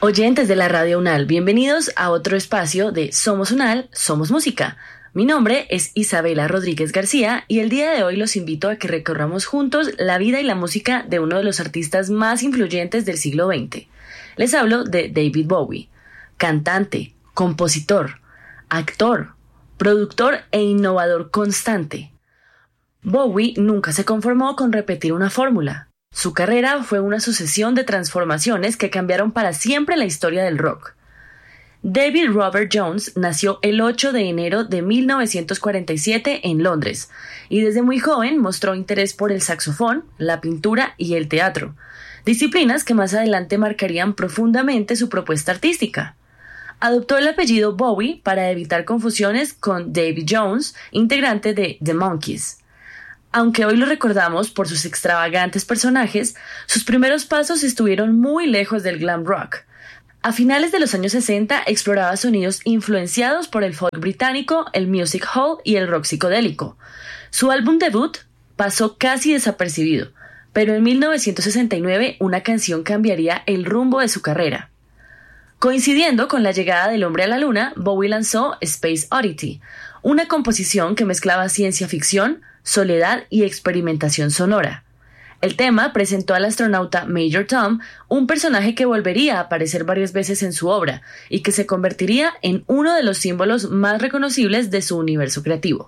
Oyentes de la Radio UNAL, bienvenidos a otro espacio de Somos UNAL, Somos Música. Mi nombre es Isabela Rodríguez García y el día de hoy los invito a que recorramos juntos la vida y la música de uno de los artistas más influyentes del siglo XX. Les hablo de David Bowie, cantante, compositor, actor, productor e innovador constante. Bowie nunca se conformó con repetir una fórmula. Su carrera fue una sucesión de transformaciones que cambiaron para siempre la historia del rock. David Robert Jones nació el 8 de enero de 1947 en Londres y desde muy joven mostró interés por el saxofón, la pintura y el teatro, disciplinas que más adelante marcarían profundamente su propuesta artística. Adoptó el apellido Bowie para evitar confusiones con Davy Jones, integrante de The Monkees. Aunque hoy lo recordamos por sus extravagantes personajes, sus primeros pasos estuvieron muy lejos del glam rock. A finales de los años 60 exploraba sonidos influenciados por el folk británico, el music hall y el rock psicodélico. Su álbum debut pasó casi desapercibido, pero en 1969 una canción cambiaría el rumbo de su carrera. Coincidiendo con la llegada del hombre a la luna, Bowie lanzó Space Oddity, una composición que mezclaba ciencia ficción, soledad y experimentación sonora. El tema presentó al astronauta Major Tom, un personaje que volvería a aparecer varias veces en su obra y que se convertiría en uno de los símbolos más reconocibles de su universo creativo.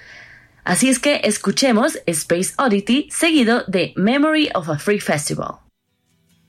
Así es que escuchemos Space Oddity seguido de Memory of a Free Festival.